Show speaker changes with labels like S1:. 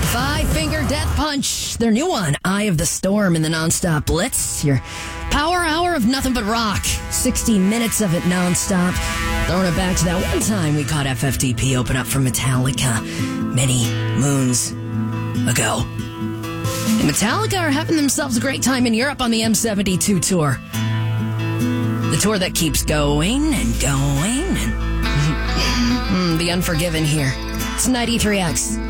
S1: Five Finger Death Punch, their new one, Eye of the Storm in the Nonstop Blitz. Your power hour of nothing but rock. 60 minutes of it nonstop. Throwing it back to that one time we caught FFDP open up for Metallica many moons ago. And Metallica are having themselves a great time in Europe on the M72 tour. The tour that keeps going and going and The Unforgiven here. It's 93X.